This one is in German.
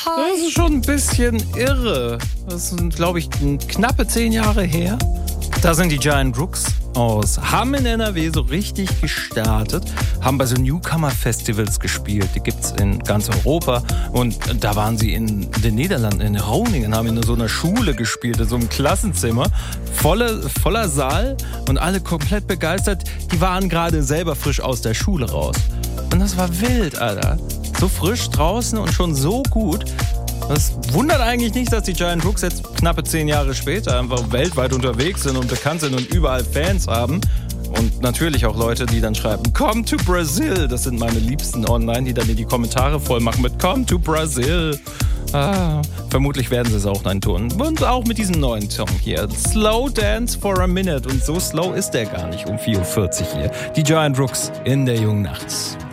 Das ist schon ein bisschen irre. Das sind, glaube ich, knappe 10 Jahre her. Da sind die Giant Rooks aus Hamm in NRW so richtig gestartet, haben bei so Newcomer-Festivals gespielt. Die gibt's in ganz Europa. Und da waren sie in den Niederlanden, in Groningen, haben in so einer Schule gespielt, in so einem Klassenzimmer. Voller Saal und alle komplett begeistert. Die waren gerade selber frisch aus der Schule raus. Und das war wild, Alter. So frisch draußen und schon so gut. Das wundert eigentlich nicht, dass die Giant Rooks jetzt knappe 10 Jahre später einfach weltweit unterwegs sind und bekannt sind und überall Fans haben. Und natürlich auch Leute, die dann schreiben, come to Brazil. Das sind meine Liebsten online, die dann in die Kommentare voll machen mit come to Brazil. Vermutlich werden sie es auch dann tun. Und auch mit diesem neuen Song hier. Slow Dance for a Minute. Und so slow ist der gar nicht um 4:40 Uhr hier. Die Giant Rooks in der jungen Nacht.